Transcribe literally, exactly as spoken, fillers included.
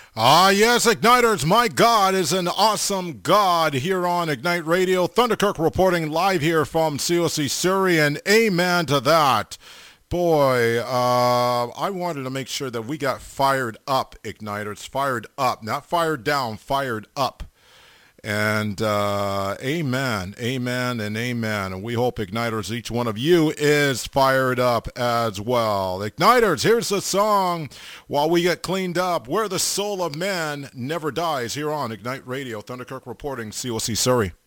Ah, yes, Igniters, my God is an awesome God here on Ignite Radio. Thunderkirk reporting live here from C O C Surrey, and amen to that. Boy, uh, I wanted to make sure that we got fired up, Igniters, fired up, not fired down, fired up. And uh, amen, amen, and amen. And we hope, Igniters, each one of you is fired up as well. Igniters, here's the song while we get cleaned up. Where the soul of man never dies here on Ignite Radio. Thunderkirk reporting, C O C Surrey.